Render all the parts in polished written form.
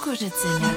Kokożycenia.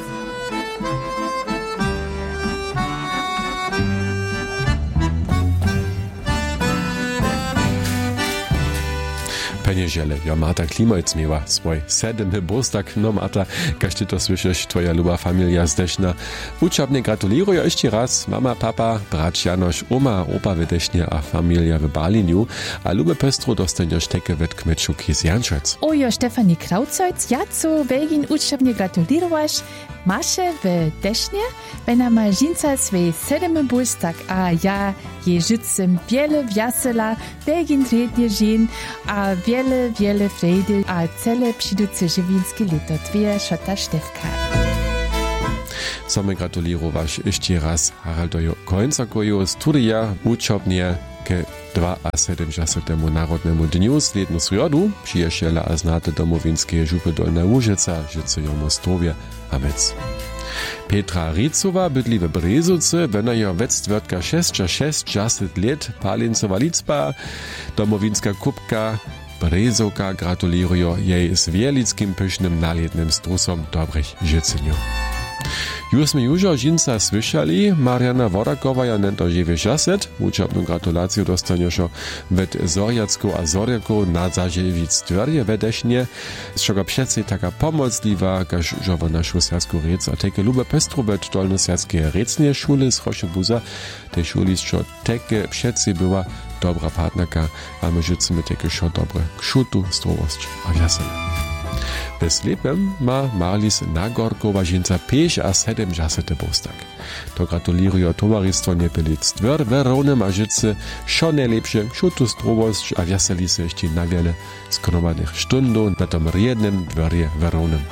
Peniežiele, ja Marta Klimojc miała swój 7. bursdag, no Marta, kaž ty to słyszysz, twoja luba familia zdešna. Uczabnie gratuluję jeszcze raz, mama, papa, brat Janosz, oma, opa wydešnie, a familia w Baliniu, a lube pestru dostaniesz teke wet kmeczu Kies Janczec. Ojo Stefanie Krauzojc, ja co wegin uczabnie gratuluję, masze w desznie, wena ma żinca swój 7. bursdag, a ja je życem wiele wiasela, wegin rednie żin, a wiele frejdy, a cele przyduce żywinskie lito. Twoja szota Stefka. Same gratulirowaš jeszcze raz Haraldoju Końcakoju z studia uczobnie ke 72. Narodnemu dniu slednu srjodu przyjeżdżala a znate domowinskie żupy Dolna Łużyca, życujomu zdrowia a wec. Petra Ricowa bydli w Brezuce, wena jo wec twiertka 6 lat, Palincowa Licba, domowinska kubka, Brezovka gratulirują jej z wielickim pysznym nalietnym strusom dobrych życzeniu. Już my już żinca słyszeli, Mariana Wodakowa ja nento żywy szaset, uczebną gratulację dostaniesz wet Zorjacku a Zorjaku na zażywic twierdzie wedesznie, z czego przecie taka pomocliwa, każ żowa na szusjarsku rec, a teke lube pestru wet dolnosjarskie recnie szule z Choszebuza, tej szuli, co teke przecie była dobra partnerka, a my życzymy teke szo dobre kszutu, zdrowość a wiasele. Bez lepem ma Marlis Nagorkowa żinca 70. bursdag. To gratuluję towarzystwo Niepelic Dwör Weronem a życy szo najlepsze kszutu, zdrowość a wiaseli se jeszcze na wiele skromanych stundów na tom riednym dworze Weronem.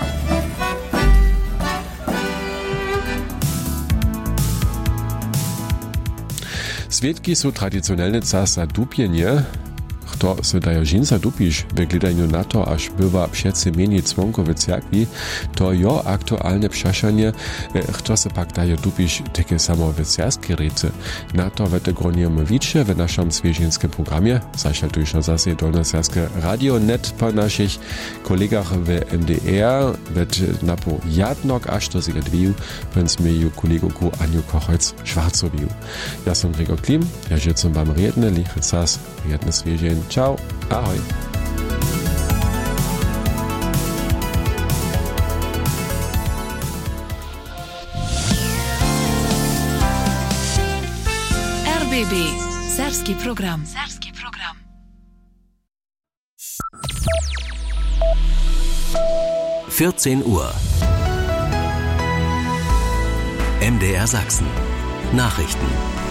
Swietki są tradycjonalne casa dupienie, to se dajo žinca dupiš w gledanju na to, aż bywa przece mniej członkowie cerkwi, to jo aktualne przeszanie, kto se pak dajo dupiš takie samo w cerskie rece. Na to w te gronijemy wicze w naszym zwierzyńskim programie, zaświatujesz na zase dolnoserskie radio net po naszych kolegach w MDR, w napo jadnok aż to zjedwił, więc myju kolegoku Aniu Kochojc-Schwarzowiu. Ja sam Gregor Klim, ja życzę wam riedne, lichy czas, riedne zwierzeń. Ciao, ahoj. RBB, Serski program. 14 Uhr. MDR Sachsen. Nachrichten.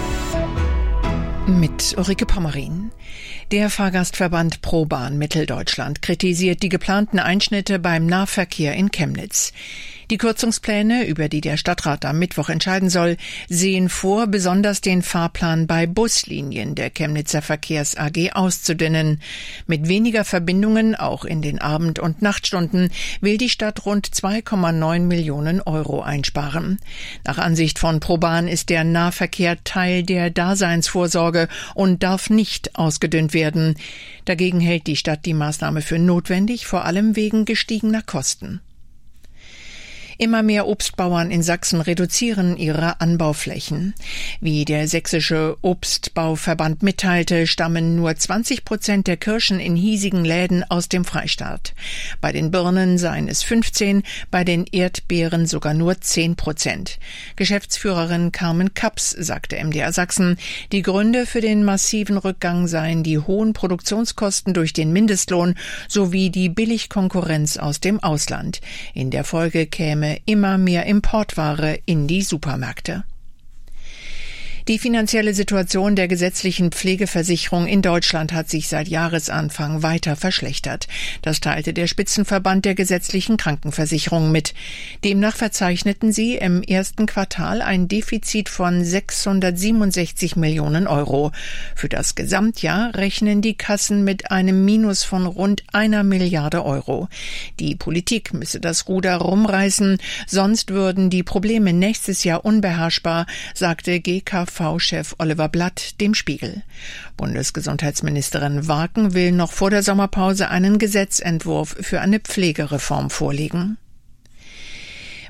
Mit Ulrike Pommerin. Der Fahrgastverband ProBahn Mitteldeutschland kritisiert die geplanten Einschnitte beim Nahverkehr in Chemnitz. Die Kürzungspläne, über die der Stadtrat am Mittwoch entscheiden soll, sehen vor, besonders den Fahrplan bei Buslinien der Chemnitzer Verkehrs AG auszudünnen. Mit weniger Verbindungen, auch in den Abend- und Nachtstunden, will die Stadt rund 2,9 Millionen Euro einsparen. Nach Ansicht von ProBahn ist der Nahverkehr Teil der Daseinsvorsorge und darf nicht ausgedünnt werden. Dagegen hält die Stadt die Maßnahme für notwendig, vor allem wegen gestiegener Kosten. Immer mehr Obstbauern in Sachsen reduzieren ihre Anbauflächen. Wie der Sächsische Obstbauverband mitteilte, stammen nur 20% der Kirschen in hiesigen Läden aus dem Freistaat. Bei den Birnen seien es 15%, bei den Erdbeeren sogar nur 10%. Geschäftsführerin Carmen Kaps sagte MDR Sachsen, die Gründe für den massiven Rückgang seien die hohen Produktionskosten durch den Mindestlohn sowie die Billigkonkurrenz aus dem Ausland. In der Folge käme immer mehr Importware in die Supermärkte. Die finanzielle Situation der gesetzlichen Pflegeversicherung in Deutschland hat sich seit Jahresanfang weiter verschlechtert. Das teilte der Spitzenverband der gesetzlichen Krankenversicherung mit. Demnach verzeichneten sie im ersten Quartal ein Defizit von 667 Millionen Euro. Für das Gesamtjahr rechnen die Kassen mit einem Minus von rund 1 Milliarde Euro. Die Politik müsse das Ruder rumreißen, sonst würden die Probleme nächstes Jahr unbeherrschbar, sagte GKV-Chef Oliver Blatt dem Spiegel. Bundesgesundheitsministerin Warken will noch vor der Sommerpause einen Gesetzentwurf für eine Pflegereform vorlegen.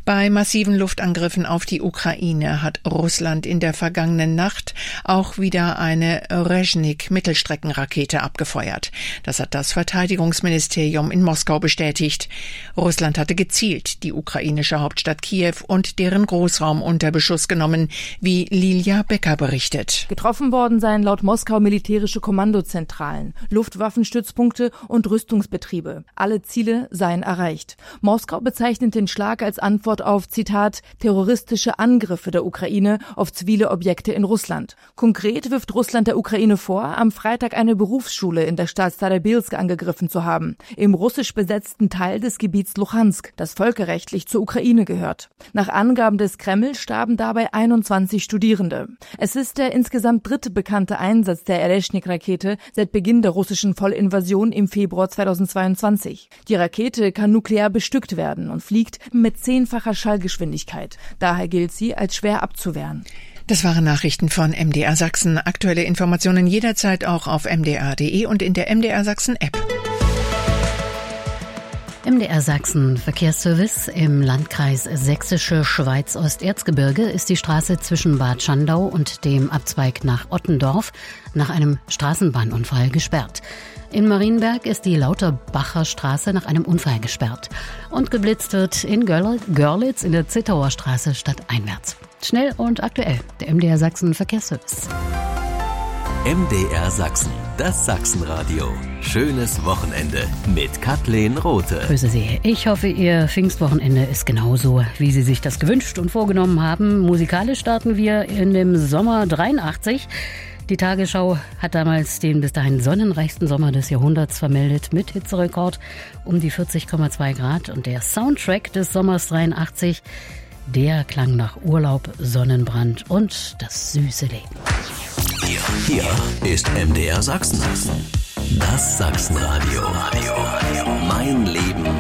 Bei massiven Luftangriffen auf die Ukraine hat Russland in der vergangenen Nacht auch wieder eine Rezhnik-Mittelstreckenrakete abgefeuert. Das hat das Verteidigungsministerium in Moskau bestätigt. Russland hatte gezielt die ukrainische Hauptstadt Kiew und deren Großraum unter Beschuss genommen, wie Lilia Becker berichtet. Getroffen worden seien laut Moskau militärische Kommandozentralen, Luftwaffenstützpunkte und Rüstungsbetriebe. Alle Ziele seien erreicht. Moskau bezeichnet den Schlag als Antwort auf, Zitat, terroristische Angriffe der Ukraine auf zivile Objekte in Russland. Konkret wirft Russland der Ukraine vor, am Freitag eine Berufsschule in der Stadt Starobilsk angegriffen zu haben, im russisch besetzten Teil des Gebiets Luhansk, das völkerrechtlich zur Ukraine gehört. Nach Angaben des Kreml starben dabei 21 Studierende. Es ist der insgesamt dritte bekannte Einsatz der Rezhnik-Rakete seit Beginn der russischen Vollinvasion im Februar 2022. Die Rakete kann nuklear bestückt werden und fliegt mit 10-facher Schallgeschwindigkeit. Daher gilt sie als schwer abzuwehren. Das waren Nachrichten von MDR Sachsen. Aktuelle Informationen jederzeit auch auf mdr.de und in der MDR Sachsen App. MDR Sachsen Verkehrsservice. Im Landkreis Sächsische Schweiz-Osterzgebirge ist die Straße zwischen Bad Schandau und dem Abzweig nach Ottendorf nach einem Straßenbahnunfall gesperrt. In Marienberg ist die Lauterbacher Straße nach einem Unfall gesperrt. Und geblitzt wird in Görlitz in der Zittauer Straße stadteinwärts. Schnell und aktuell, der MDR Sachsen Verkehrsservice. MDR Sachsen, das Sachsenradio. Schönes Wochenende mit Kathleen Rothe. Grüße Sie. Ich hoffe, Ihr Pfingstwochenende ist genauso, wie Sie sich das gewünscht und vorgenommen haben. Musikalisch starten wir in dem Sommer 83. Die Tagesschau hat damals den bis dahin sonnenreichsten Sommer des Jahrhunderts vermeldet mit Hitzerekord um die 40,2 Grad. Und der Soundtrack des Sommers 83, der klang nach Urlaub, Sonnenbrand und das süße Leben. Hier ist MDR Sachsen. Das Sachsenradio. Mein Leben